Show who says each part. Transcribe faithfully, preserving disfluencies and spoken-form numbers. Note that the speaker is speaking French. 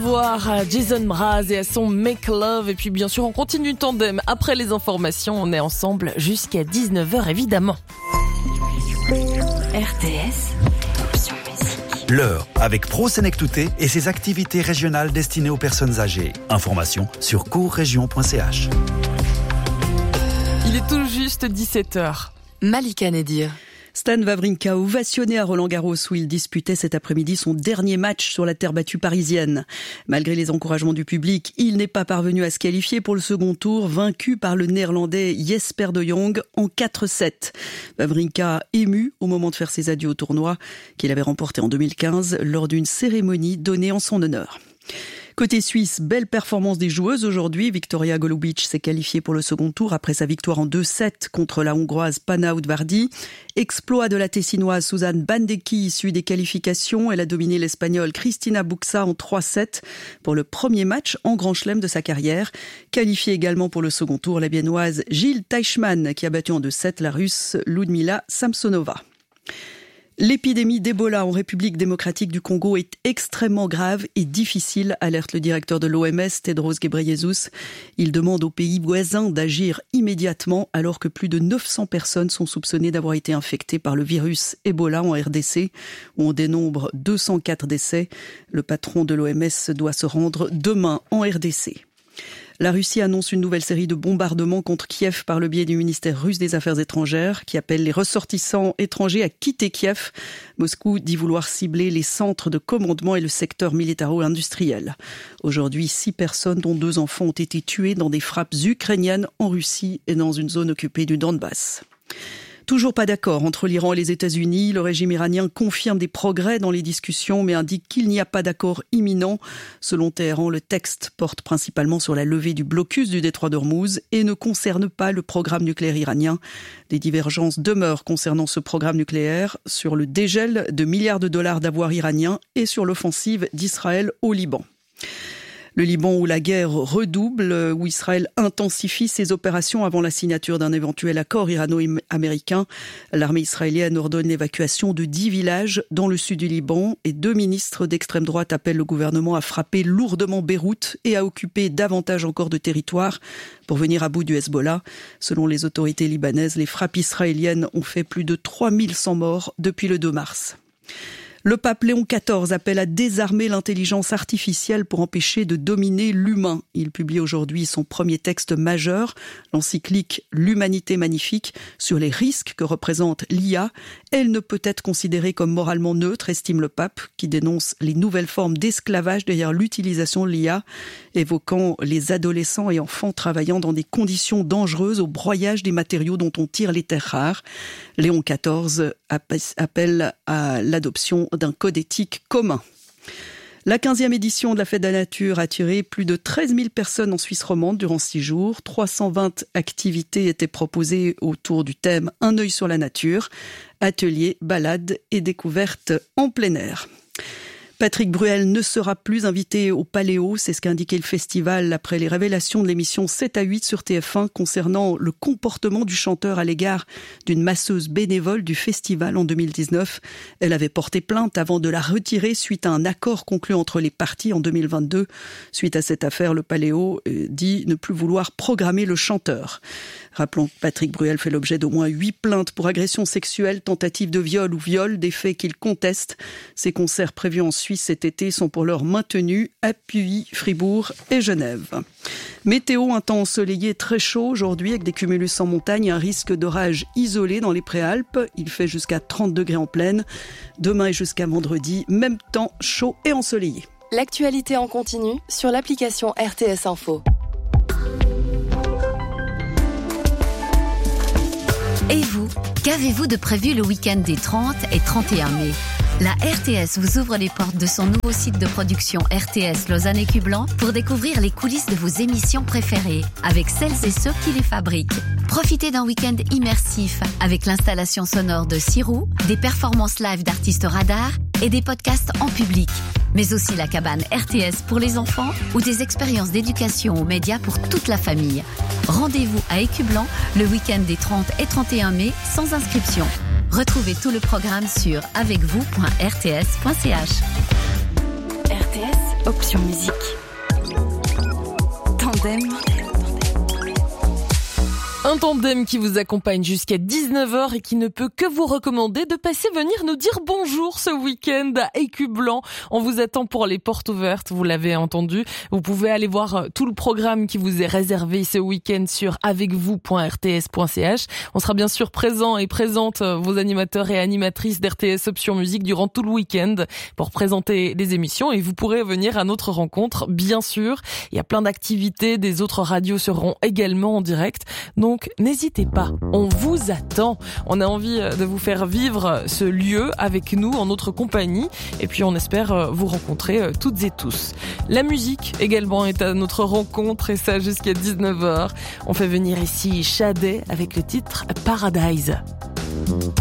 Speaker 1: Voir Jason Mraz et à son Make Love. Et puis bien sûr on continue tandem après les informations. On est ensemble jusqu'à dix-neuf heures évidemment.
Speaker 2: R T S, option musique.
Speaker 3: L'heure avec Pro Senectouté et ses activités régionales destinées aux personnes âgées. Information sur courregion point c h.
Speaker 1: Il est tout juste dix-sept heures.
Speaker 2: Malika Nedir.
Speaker 4: Stan Wawrinka ovationné à Roland-Garros où il disputait cet après-midi son dernier match sur la terre battue parisienne. Malgré les encouragements du public, il n'est pas parvenu à se qualifier pour le second tour, vaincu par le néerlandais Jesper de Jong en quatre sept. Wawrinka ému au moment de faire ses adieux au tournoi qu'il avait remporté en deux mille quinze lors d'une cérémonie donnée en son honneur. Côté suisse, belle performance des joueuses aujourd'hui. Victoria Golubic s'est qualifiée pour le second tour après sa victoire en deux sept contre la hongroise Panna Udvardy. Exploit de la tessinoise Suzanne Bandecki issue des qualifications. Elle a dominé l'espagnole Cristina Buxa en trois sept pour le premier match en Grand Chelem de sa carrière. Qualifiée également pour le second tour, la biennoise Gilles Teichmann qui a battu en deux sept la russe Ludmila Samsonova. L'épidémie d'Ebola en République démocratique du Congo est extrêmement grave et difficile, alerte le directeur de l'O M S, Tedros Ghebreyesus. Il demande aux pays voisins d'agir immédiatement alors que plus de neuf cents personnes sont soupçonnées d'avoir été infectées par le virus Ebola en R D C, où on dénombre deux cent quatre décès. Le patron de l'O M S doit se rendre demain en R D C. La Russie annonce une nouvelle série de bombardements contre Kiev par le biais du ministère russe des Affaires étrangères qui appelle les ressortissants étrangers à quitter Kiev. Moscou dit vouloir cibler les centres de commandement et le secteur militaro-industriel. Aujourd'hui, six personnes, dont deux enfants, ont été tuées dans des frappes ukrainiennes en Russie et dans une zone occupée du Donbass. Toujours pas d'accord entre l'Iran et les États-Unis. Le régime iranien confirme des progrès dans les discussions, mais indique qu'il n'y a pas d'accord imminent. Selon Téhéran, le texte porte principalement sur la levée du blocus du détroit d'Ormuz et ne concerne pas le programme nucléaire iranien. Des divergences demeurent concernant ce programme nucléaire, sur le dégel de milliards de dollars d'avoirs iraniens et sur l'offensive d'Israël au Liban. Le Liban où la guerre redouble, où Israël intensifie ses opérations avant la signature d'un éventuel accord irano-américain. L'armée israélienne ordonne l'évacuation de dix villages dans le sud du Liban et deux ministres d'extrême droite appellent le gouvernement à frapper lourdement Beyrouth et à occuper davantage encore de territoire pour venir à bout du Hezbollah. Selon les autorités libanaises, les frappes israéliennes ont fait plus de trois mille cent morts depuis le deux mars. Le pape Léon quatorze appelle à désarmer l'intelligence artificielle pour empêcher de dominer l'humain. Il publie aujourd'hui son premier texte majeur, l'encyclique « L'humanité magnifique » sur les risques que représente l'I A. Elle ne peut être considérée comme moralement neutre, estime le pape, qui dénonce les nouvelles formes d'esclavage derrière l'utilisation de l'I A, évoquant les adolescents et enfants travaillant dans des conditions dangereuses au broyage des matériaux dont on tire les terres rares. Léon quatorze appelle à l'adoption d'un code éthique commun. La quinzième édition de la Fête de la Nature a attiré plus de treize mille personnes en Suisse romande durant six jours. trois cent vingt activités étaient proposées autour du thème « Un œil sur la nature », ateliers, balades et découvertes en plein air. Patrick Bruel ne sera plus invité au Paléo, c'est ce qu'a indiqué le festival après les révélations de l'émission sept à huit sur T F un concernant le comportement du chanteur à l'égard d'une masseuse bénévole du festival en deux mille dix-neuf. Elle avait porté plainte avant de la retirer suite à un accord conclu entre les parties en deux mille vingt-deux. Suite à cette affaire, le Paléo dit ne plus vouloir programmer le chanteur. Rappelons que Patrick Bruel fait l'objet d'au moins huit plaintes pour agression sexuelle, tentative de viol ou viol, des faits qu'il conteste. Ses concerts prévus en Suisse cet été sont pour l'heure maintenus à Puy, Fribourg et Genève. Météo, un temps ensoleillé très chaud aujourd'hui avec des cumulus en montagne et un risque d'orage isolé dans les Préalpes. Il fait jusqu'à trente degrés en plaine. Demain et jusqu'à vendredi, même temps chaud et ensoleillé.
Speaker 2: L'actualité en continu sur l'application R T S Info.
Speaker 5: Et vous, qu'avez-vous de prévu le week-end des trente et trente et un mai ? La R T S vous ouvre les portes de son nouveau site de production R T S Lausanne et Cublan pour découvrir les coulisses de vos émissions préférées avec celles et ceux qui les fabriquent. Profitez d'un week-end immersif avec l'installation sonore de Sirou, des performances live d'artistes radars et des podcasts en public. Mais aussi la cabane R T S pour les enfants ou des expériences d'éducation aux médias pour toute la famille. Rendez-vous à Écublan le week-end des trente et trente et un mai sans inscription. Retrouvez tout le programme sur avec vous point r t s point c h.
Speaker 2: R T S
Speaker 6: Option musique. Tandem.
Speaker 1: Un tandem qui vous accompagne jusqu'à dix-neuf heures et qui ne peut que vous recommander de passer venir nous dire bonjour ce week-end à Écublanc. On vous attend pour les portes ouvertes, vous l'avez entendu. Vous pouvez aller voir tout le programme qui vous est réservé ce week-end sur avec vous point r t s point c h. On sera bien sûr présent et présente vos animateurs et animatrices d'R T S Option Musique durant tout le week-end pour présenter les émissions et vous pourrez venir à notre rencontre, bien sûr. Il y a plein d'activités, des autres radios seront également en direct. Donc, Donc n'hésitez pas, on vous attend. On a envie de vous faire vivre ce lieu avec nous, en notre compagnie. Et puis on espère vous rencontrer toutes et tous. La musique également est à notre rencontre et ça jusqu'à dix-neuf heures. On fait venir ici Shadé avec le titre Paradise.